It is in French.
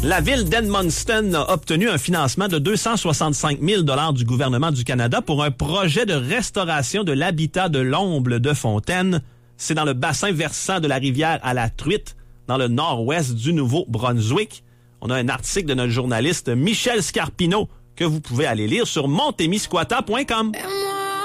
La ville d'Edmundston a obtenu un financement de 265 000 $ du gouvernement du Canada pour un projet de restauration de l'habitat de l'omble de Fontaine. C'est dans le bassin versant de la rivière à la Truite, dans le nord-ouest du Nouveau-Brunswick. On a un article de notre journaliste Michel Scarpino que vous pouvez aller lire sur montemisquata.com.